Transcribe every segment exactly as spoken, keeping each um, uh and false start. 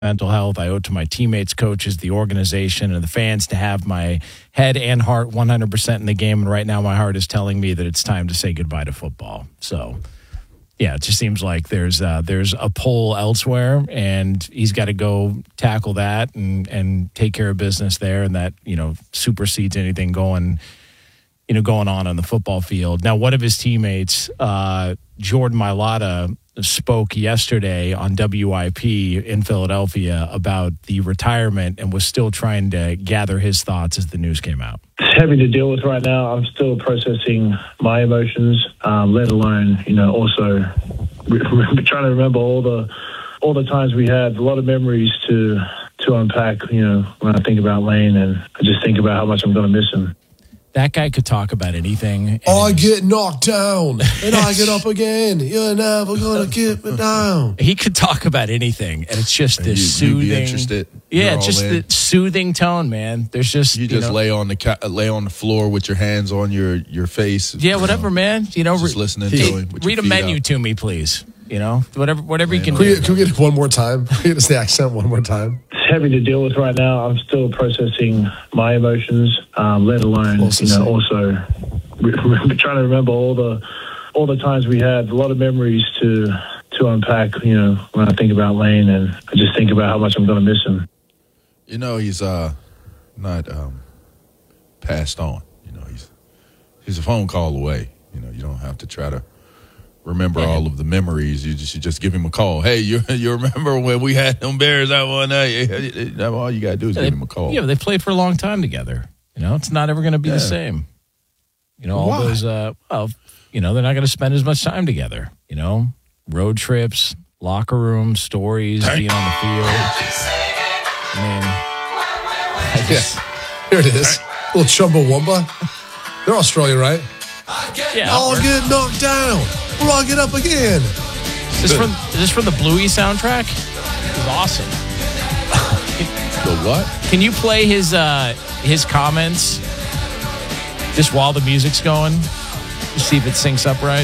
mental health. I owe it to my teammates, coaches, the organization, and the fans to have my head and heart one hundred percent in the game. And right now my heart is telling me that it's time to say goodbye to football. So, yeah, it just seems like there's uh, there's a pull elsewhere, and he's got to go tackle that and, and take care of business there, and that, you know, supersedes anything going you know, going on on the football field. Now, one of his teammates, uh, Jordan Mailata, spoke yesterday on W I P in Philadelphia about the retirement and was still trying to gather his thoughts as the news came out. It's heavy to deal with right now. I'm still processing my emotions, um, let alone, you know, also re- trying to remember all the all the times we had, a lot of memories to to unpack, you know, when I think about Lane, and I just think about how much I'm going to miss him. That guy could talk about anything. I get knocked down and I get up again. You're never going to get me down. He could talk about anything, and it's just And this you, soothing. You'd be interested. Yeah, You're just all in. the soothing tone, man. There's just You just know, lay on the ca- lay on the floor with your hands on your, your face. Yeah, whatever, you know, man. You know, just re- listening hey, to him. with read your a feet menu up. to me, please. You know, whatever, whatever you can Can we, do. can we get it one more time? Can we get us the accent one more time? It's heavy to deal with right now. I'm still processing my emotions, um, let alone, Also you know, same. also re- re- trying to remember all the all the times we had, a lot of memories to to unpack, you know, when I think about Lane, and I just think about how much I'm going to miss him. You know, he's uh not um, passed on. You know, he's he's a phone call away. You know, you don't have to try to remember Yeah. all of the memories. You just you just give him a call. Hey, you you remember when we had them Bears that one night? All you gotta do is Yeah, give they, him a call. Yeah, but they played for a long time together. You know, it's not ever going to be Yeah. the same. You know, all Why? those, uh, well, you know, they're not going to spend as much time together. You know, road trips, locker room, stories, being on the field. I mean, I just, Here it is. Little Chumbawamba. They're Australian, right? yeah. I'll Is get knocked down or I'll get up again. this from, is this from the Bluey soundtrack? It was awesome. The what? Can you play his uh, his comments just while the music's going? Just see if it syncs up right.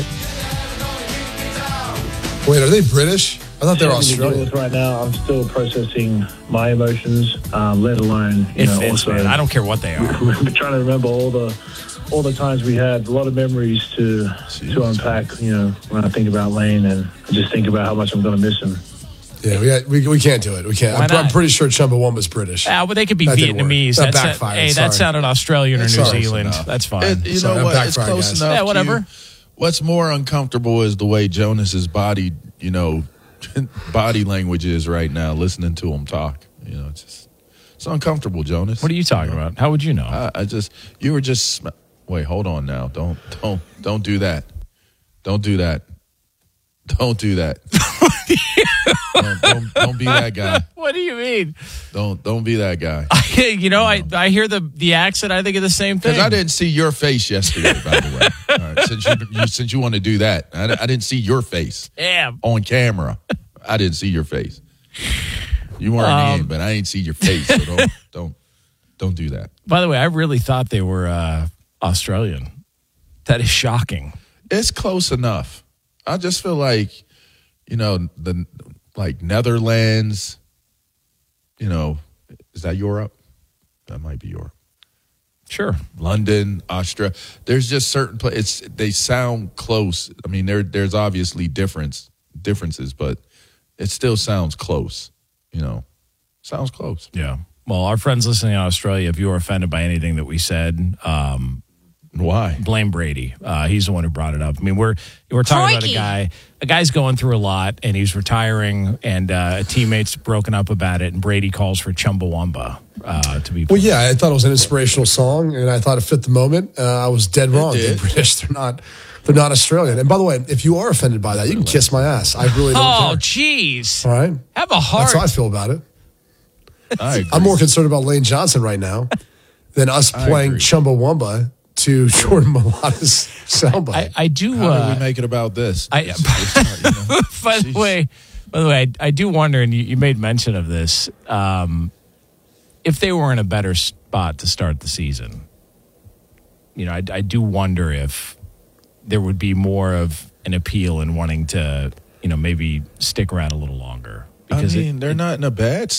Wait, are they British? I thought they were Heavy to deal Australian. with right now. I'm still processing my emotions, um, let alone, you It know, fits, also man. I don't care what they are. trying to remember all the all the times we had, a lot of memories to Jeez. to unpack, you know, when I think about Lane, and I just think about how much I'm going to miss him. Yeah, we, got, we we can't do it. We can't. Why I'm, I'm not? pretty sure Chumbawamba's British. Ah, but they could be That didn't work. Vietnamese. That That's backfired. hey, Sorry. that sounded Australian or New Sorry. Zealand. Enough. That's fine. It, you Sorry, know that what? It's backfired, close guys. enough. Yeah, to whatever. you. What's more uncomfortable is the way Jonas's body, you know, body language is right now. Listening to him talk, you know, it's just it's uncomfortable, Jonas. What are you talking know? about? How would you know? I, I just you were just sm- wait. Hold on now. Don't don't don't do that. Don't do that. Don't do that. don't, don't don't be that guy. What do you mean? Don't don't be that guy. you know, I, I hear the the accent. I think of the same thing. Because I didn't see your face yesterday, by the way. All right, since you, you since you want to do that, I, I didn't see your face Damn. on camera. I didn't see your face. You weren't Um, in, but I didn't see your face. So don't don't don't do that. By the way, I really thought they were uh, Australian. That is shocking. It's close enough. I just feel like, you know, the like Netherlands. You know, is that Europe? That might be Europe. Sure. London, Australia. There's just certain places. They sound close. I mean, there there's obviously difference differences, but it still sounds close. You know, sounds close. Yeah. Well, our friends listening in Australia, if you were offended by anything that we said, um, Why? blame Brady. Uh, he's the one who brought it up. I mean, we're we're talking about a Crikey. guy. A guy's going through a lot, and he's retiring, and uh, a teammate's broken up about it, and Brady calls for Chumbawamba uh, to be. Well, yeah, I thought it was an inspirational song, and I thought it fit the moment. Uh, I was dead wrong. did. They're British. They're not. They're not Australian. And by the way, if you are offended by that, you can kiss my ass. I really don't Oh, care. jeez. All right, Have a heart. that's how I feel about it. I agree. I'm more concerned about Lane Johnson right now than us I playing agree. Chumbawamba to Jordan Mailata's soundbite. I, I do. How Uh, do we make it about this? I- It's- it's not, you know, by the jeez. way, by the way, I, I do wonder, and you, you made mention of this. Um, if they were in a better spot to start the season, you know, I, I do wonder if there would be more of an appeal in wanting to, you know, maybe stick around a little longer. because I mean, it, they're not in a bad